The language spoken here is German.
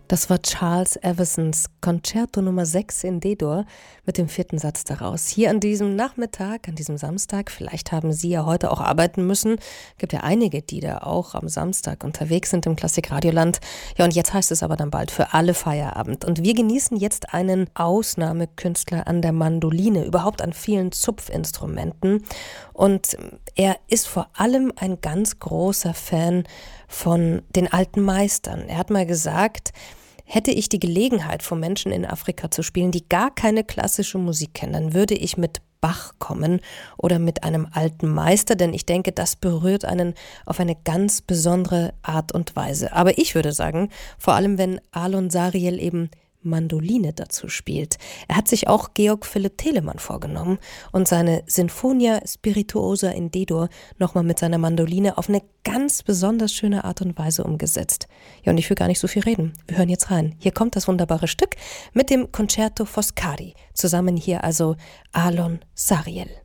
Das war Charles Eversons Concerto Nummer 6 in D-Dur mit dem vierten Satz daraus. Hier an diesem Nachmittag, an diesem Samstag, vielleicht haben Sie ja heute auch arbeiten müssen. Gibt ja einige, die da auch am Samstag unterwegs sind im Klassikradioland. Ja, und jetzt heißt es aber dann bald für alle Feierabend. Und wir genießen jetzt einen Ausnahmekünstler an der Mandoline, überhaupt an vielen Zupfinstrumenten. Und er ist vor allem ein ganz großer Fan von den alten Meistern. Er hat mal gesagt, hätte ich die Gelegenheit, vor Menschen in Afrika zu spielen, die gar keine klassische Musik kennen, dann würde ich mit Bach kommen oder mit einem alten Meister, denn ich denke, das berührt einen auf eine ganz besondere Art und Weise. Aber ich würde sagen, vor allem wenn Alon Sariel eben Mandoline dazu spielt. Er hat sich auch Georg Philipp Telemann vorgenommen und seine Sinfonia Spirituosa in D-Dur nochmal mit seiner Mandoline auf eine ganz besonders schöne Art und Weise umgesetzt. Ja, und ich will gar nicht so viel reden. Wir hören jetzt rein. Hier kommt das wunderbare Stück mit dem Concerto Foscari. Zusammen hier also Alon Sariel.